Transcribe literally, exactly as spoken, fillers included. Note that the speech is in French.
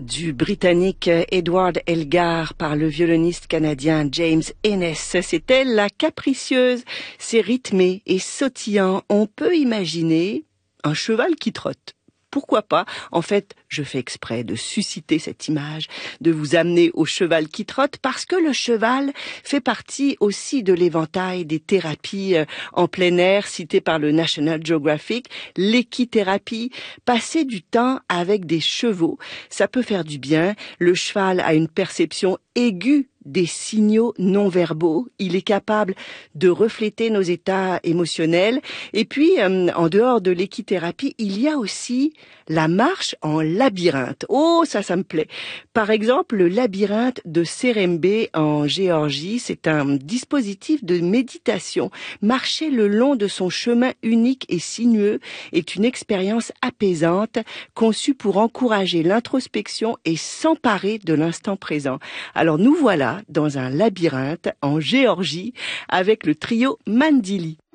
du Britannique Edward Elgar par le violoniste canadien James Ennis. C'était La Capricieuse. C'est rythmé et sautillant. On peut imaginer un cheval qui trotte. Pourquoi pas? En fait, je fais exprès de susciter cette image, de vous amener au cheval qui trotte, parce que le cheval fait partie aussi de l'éventail des thérapies en plein air citées par le National Geographic, l'équithérapie, passer du temps avec des chevaux. Ça peut faire du bien. Le cheval a une perception aiguë des signaux non verbaux. Il est capable de refléter nos états émotionnels. Et puis, euh, en dehors de l'équithérapie, il y a aussi la marche en labyrinthe. Oh, ça, ça me plaît. Par exemple, le labyrinthe de Serembe en Géorgie, c'est un dispositif de méditation. Marcher le long de son chemin unique et sinueux est une expérience apaisante, conçue pour encourager l'introspection et s'emparer de l'instant présent. Alors nous voilà dans un labyrinthe en Géorgie avec le trio Mandili.